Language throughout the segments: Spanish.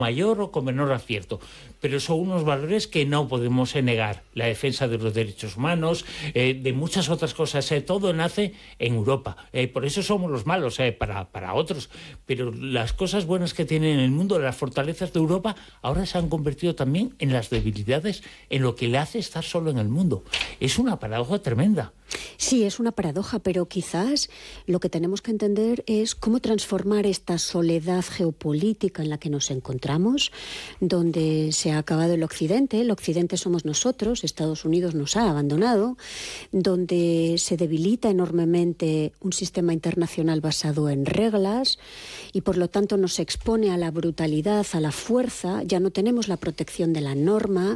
mayor o con menor acierto, pero son unos valores que no podemos negar. La defensa de los derechos humanos, de muchas otras cosas, todo nace en Europa. Por eso somos los malos para otros, pero las cosas buenas que tiene el mundo, las fortalezas de Europa, ahora se han convertido también en las debilidades, en lo que le hace estar solo en el mundo. Es una paradoja tremenda. Sí, es una paradoja, pero quizás lo que tenemos que entender es cómo transformar esta soledad geopolítica en la que nos encontramos, donde se ha acabado el Occidente somos nosotros, Estados Unidos nos ha abandonado, donde se debilita enormemente un sistema internacional basado en reglas y por lo tanto nos expone a la brutalidad, a la fuerza, ya no tenemos la protección de la norma.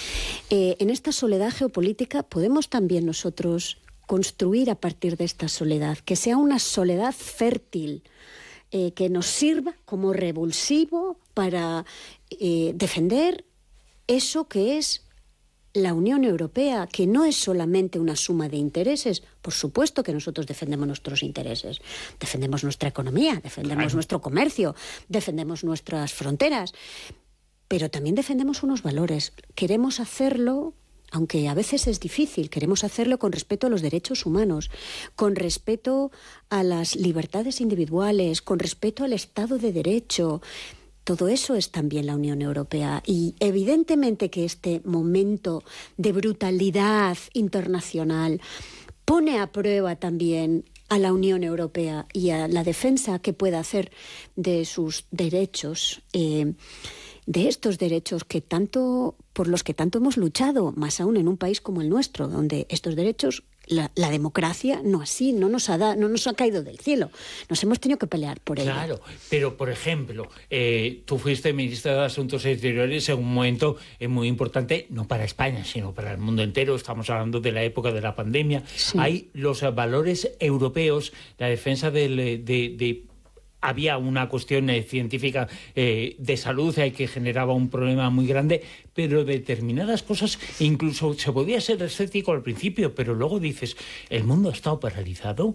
En esta soledad geopolítica podemos también nosotros construir a partir de esta soledad, que sea una soledad fértil, que nos sirva como revulsivo para defender eso que es la Unión Europea, que no es solamente una suma de intereses. Por supuesto que nosotros defendemos nuestros intereses, defendemos nuestra economía, defendemos nuestro comercio, defendemos nuestras fronteras, pero también defendemos unos valores. Queremos hacerlo, aunque a veces es difícil, queremos hacerlo con respeto a los derechos humanos, con respeto a las libertades individuales, con respeto al Estado de Derecho. Todo eso es también la Unión Europea. Y evidentemente que este momento de brutalidad internacional pone a prueba también a la Unión Europea y a la defensa que pueda hacer de sus derechos, de estos derechos que por los que tanto hemos luchado, más aún en un país como el nuestro, donde estos derechos, la democracia no nos ha caído del cielo. Nos hemos tenido que pelear por ello. Claro, pero por ejemplo, tú fuiste ministra de Asuntos Exteriores en un momento muy importante, no para España, sino para el mundo entero. Estamos hablando de la época de la pandemia. Sí. Hay los valores europeos, la defensa había una cuestión científica de salud que generaba un problema muy grande, pero determinadas cosas, incluso se podía ser escéptico al principio, pero luego dices, el mundo ha estado paralizado,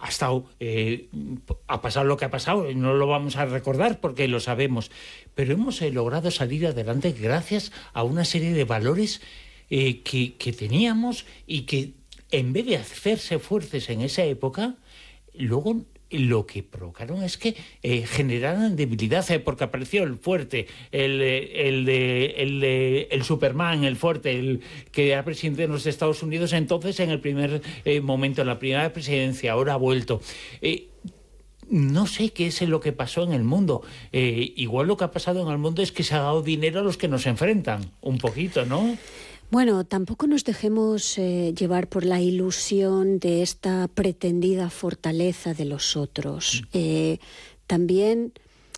ha pasado lo que ha pasado, no lo vamos a recordar porque lo sabemos, pero hemos logrado salir adelante gracias a una serie de valores que teníamos y que en vez de hacerse fuertes en esa época, luego lo que provocaron es que generaran debilidad, porque apareció el fuerte, el Superman, el fuerte, el que era presidente de los Estados Unidos entonces en el primer momento, en la primera presidencia, ahora ha vuelto. No sé qué es lo que pasó en el mundo. Igual lo que ha pasado en el mundo es que se ha dado dinero a los que nos enfrentan, un poquito, ¿no? Bueno, tampoco nos dejemos llevar por la ilusión de esta pretendida fortaleza de los otros. También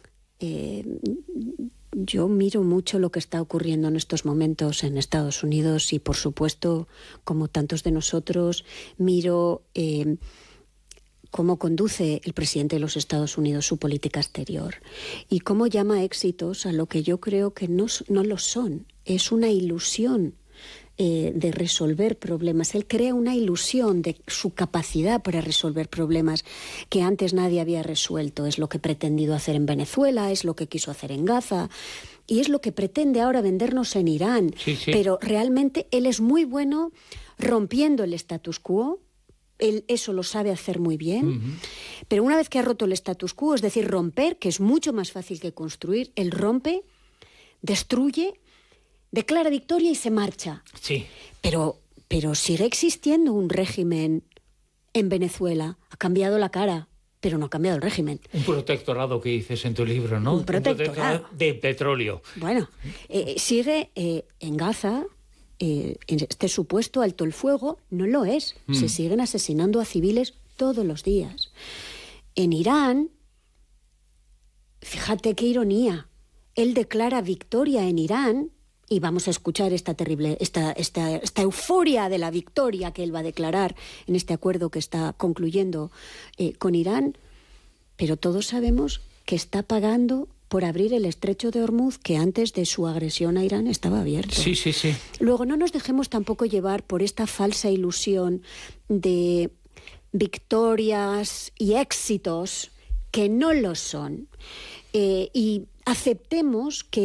yo miro mucho lo que está ocurriendo en estos momentos en Estados Unidos y, por supuesto, como tantos de nosotros, miro cómo conduce el presidente de los Estados Unidos su política exterior y cómo llama éxitos a lo que yo creo que no lo son. Es una ilusión de resolver problemas. Él crea una ilusión de su capacidad para resolver problemas que antes nadie había resuelto. Es lo que ha pretendido hacer en Venezuela, es lo que quiso hacer en Gaza y es lo que pretende ahora vendernos en Irán. Sí. Pero realmente él es muy bueno rompiendo el status quo. Él eso lo sabe hacer muy bien. Pero una vez que ha roto el status quo, es decir, romper, que es mucho más fácil que construir, él rompe, destruye, declara victoria y se marcha. Sí. Pero sigue existiendo un régimen en Venezuela. Ha cambiado la cara, pero no ha cambiado el régimen. Un protectorado que dices en tu libro, ¿no? Un protectorado de petróleo. Bueno, sigue en Gaza, en este supuesto alto el fuego, no lo es. Se siguen asesinando a civiles todos los días. En Irán, fíjate qué ironía, él declara victoria en Irán. Y vamos a escuchar esta euforia de la victoria que él va a declarar en este acuerdo que está concluyendo con Irán. Pero todos sabemos que está pagando por abrir el estrecho de Hormuz, que antes de su agresión a Irán estaba abierto. Sí. Luego, no nos dejemos tampoco llevar por esta falsa ilusión de victorias y éxitos que no lo son. Y aceptemos que